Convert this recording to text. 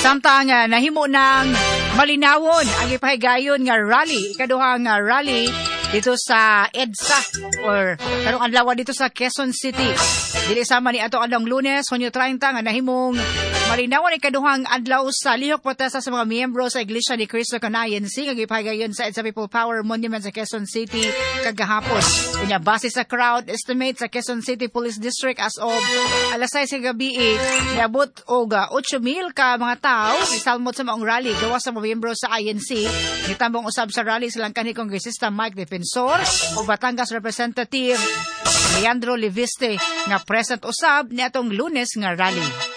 Samtang nahimo ng malinawon ang ipahigayon nga rally, ikaduhang rally dito sa EDSA or karong adlaw dito sa Quezon City. Dili sama ni ato adlong Lunes, Hunyo 30 nga nahimong malinawan ikaduhang adlaw sa lihok protesta sa mga miyembro sa Iglesia ni Cristo Kanayan nga gipahigayon sa EDSA People Power Monument sa Quezon City kagahapon. Kunya base sa crowd estimate sa Quezon City Police District as of alas 6 sa gabi niabot og 8,000 ka mga tao isalmot sa maong rally gawas sa mga miyembro sa INC. Nitambong usab sa rally silang kanhi Kongresista Mike Defensor o Batangas Representative Leandro Leviste nga present usab ni atong Lunes nga rally.